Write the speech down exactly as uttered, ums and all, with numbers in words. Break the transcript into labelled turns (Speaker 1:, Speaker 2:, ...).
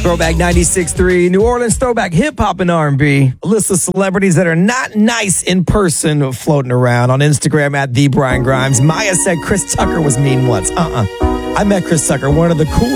Speaker 1: Throwback ninety-six point three, New Orleans throwback hip-hop and R and B. A list of celebrities that are not nice in person floating around on Instagram at The Brian Grimes. Maya said Chris Tucker was mean once. Uh-uh. I met Chris Tucker, one of the coolest